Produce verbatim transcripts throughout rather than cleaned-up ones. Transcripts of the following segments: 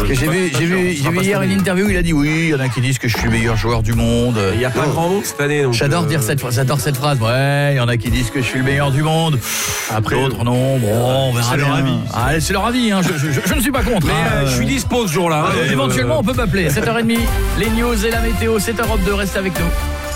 Parce que j'ai vu, j'ai vu, j'ai vu hier une interview où il a dit oui, il y en a qui disent que je suis le meilleur joueur du monde. Il n'y a pas oh. grand monde cette année. Donc j'adore euh... dire cette phrase, j'adore cette phrase. Ouais, il y en a qui disent que je suis le meilleur du monde. Après d'autres non. Bon, on verra c'est bien. leur avis. Ah, c'est leur avis. Hein. Je, je, je, je ne suis pas contre. Mais hein. euh, je suis dispo ce jour-là. Euh, hein. Éventuellement, on peut m'appeler. sept heures trente, les news et la météo. sept Europe deux, restez avec nous.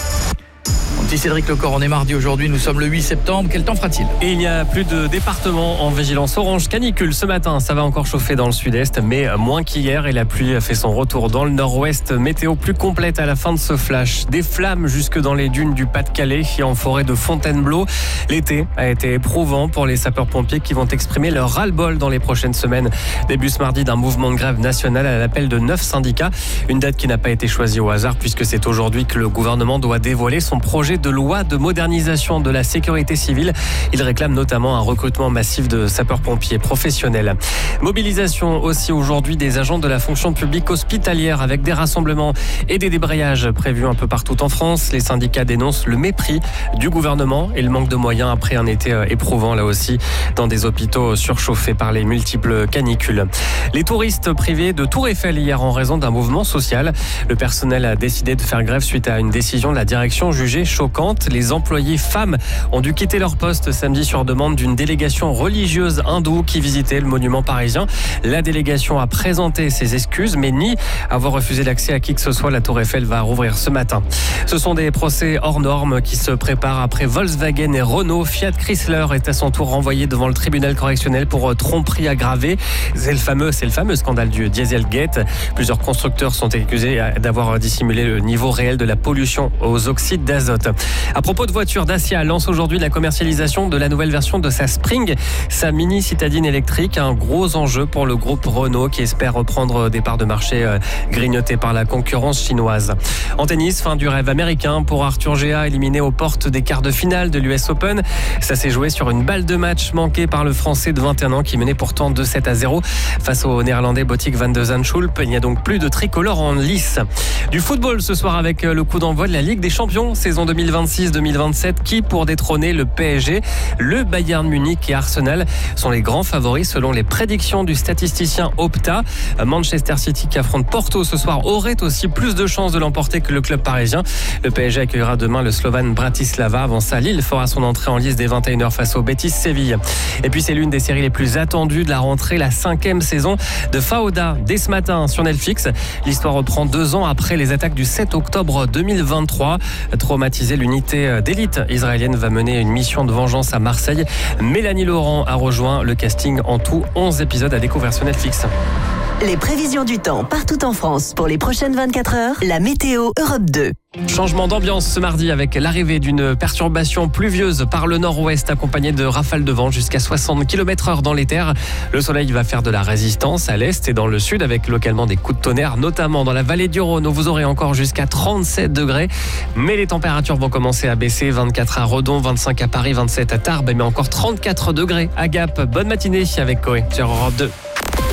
Petit Cédric Lecor, on est mardi aujourd'hui, nous sommes le huit septembre, quel temps fera-t-il ? Et il y a plus de départements en vigilance orange canicule ce matin, ça va encore chauffer dans le sud-est, mais moins qu'hier et la pluie a fait son retour dans le nord-ouest. Météo plus complète à la fin de ce flash. Des flammes jusque dans les dunes du Pas-de-Calais et en forêt de Fontainebleau. L'été a été éprouvant pour les sapeurs-pompiers qui vont exprimer leur ras-le-bol dans les prochaines semaines. Début ce mardi d'un mouvement de grève national à l'appel de neuf syndicats. Une date qui n'a pas été choisie au hasard puisque c'est aujourd'hui que le gouvernement doit dévoiler son projet de loi de modernisation de la sécurité civile. Il réclame notamment un recrutement massif de sapeurs-pompiers professionnels. Mobilisation aussi aujourd'hui des agents de la fonction publique hospitalière avec des rassemblements et des débrayages prévus un peu partout en France. Les syndicats dénoncent le mépris du gouvernement et le manque de moyens après un été éprouvant là aussi dans des hôpitaux surchauffés par les multiples canicules. Les touristes privés de Tour Eiffel hier en raison d'un mouvement social. Le personnel a décidé de faire grève suite à une décision de la direction jugée choquante. Les employés femmes ont dû quitter leur poste samedi sur demande d'une délégation religieuse hindoue qui visitait le monument parisien. La délégation a présenté ses excuses mais nie avoir refusé l'accès à qui que ce soit. La Tour Eiffel va rouvrir ce matin. Ce sont des procès hors normes qui se préparent après Volkswagen et Renault. Fiat Chrysler est à son tour renvoyé devant le tribunal correctionnel pour tromperie aggravée. C'est le fameux, c'est le fameux scandale du Dieselgate. Plusieurs constructeurs sont accusés d'avoir dissimulé le niveau réel de la pollution aux oxydes d'azote. À propos de voitures, Dacia lance aujourd'hui la commercialisation de la nouvelle version de sa Spring, sa mini citadine électrique, un gros enjeu pour le groupe Renault qui espère reprendre des parts de marché grignotées par la concurrence chinoise. En tennis, fin du rêve américain pour Arthur Gea, éliminé aux portes des quarts de finale de l'U S Open. Ça s'est joué sur une balle de match manquée par le Français de vingt et un ans qui menait pourtant deux sept à zéro face au Néerlandais Botic van de Zandschulp. Il n'y a donc plus de tricolore en lice. Du football ce soir avec le coup d'envoi de la Ligue des Champions, saison deux mille vingt-six deux mille vingt-sept, qui pour détrôner le P S G, le Bayern Munich et Arsenal sont les grands favoris selon les prédictions du statisticien Opta. Manchester City qui affronte Porto ce soir aurait aussi plus de chances de l'emporter que le club parisien. Le P S G accueillera demain le Slovan Bratislava. Avant ça, Lille fera son entrée en lice dès vingt et une heures face au Betis Séville. Et puis c'est l'une des séries les plus attendues de la rentrée, la cinquième saison de Fauda dès ce matin sur Netflix. L'histoire reprend deux ans après les attaques du sept octobre deux mille vingt-trois. Traumatisée, l'unité d'élite israélienne va mener une mission de vengeance à Marseille. Mélanie Laurent a rejoint le casting. En tout, onze épisodes à découvrir sur Netflix. Les prévisions du temps partout en France pour les prochaines vingt-quatre heures. La météo Europe deux. Changement d'ambiance ce mardi avec l'arrivée d'une perturbation pluvieuse par le nord-ouest accompagnée de rafales de vent jusqu'à soixante kilomètres heure dans les terres. Le soleil va faire de la résistance à l'est et dans le sud avec localement des coups de tonnerre, notamment dans la vallée du Rhône où vous aurez encore jusqu'à trente-sept degrés. Mais les températures vont commencer à baisser. vingt-quatre à Redon, vingt-cinq à Paris, vingt-sept à Tarbes, mais encore trente-quatre degrés à Gap. Bonne matinée avec Coé sur Europe deux.